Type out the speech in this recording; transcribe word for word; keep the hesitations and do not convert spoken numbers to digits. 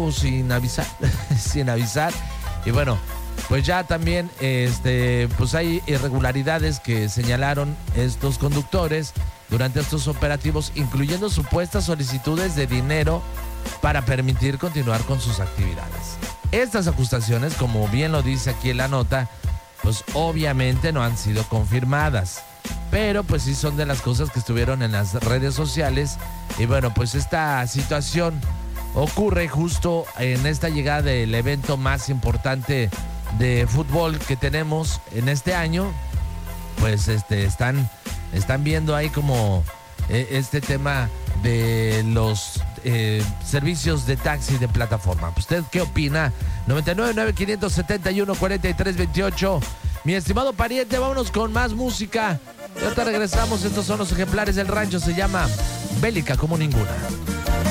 sin avisar, sin avisar. Y bueno, pues ya también este, pues hay irregularidades que señalaron estos conductores durante estos operativos, incluyendo supuestas solicitudes de dinero para permitir continuar con sus actividades. Estas acusaciones, como bien lo dice aquí en la nota, pues obviamente no han sido confirmadas, pero pues sí son de las cosas que estuvieron en las redes sociales. Y bueno, pues esta situación ocurre justo en esta llegada del evento más importante de fútbol que tenemos en este año. Pues este están, están viendo ahí como eh, este tema de los eh, servicios de taxi de plataforma. ¿Usted qué opina? noventa y nueve, nueve, quinientos setenta y uno, cuarenta y tres veintiocho. Mi estimado pariente, vámonos con más música. Y ahorita regresamos. Estos son los ejemplares del rancho. Se llama Bélica como ninguna.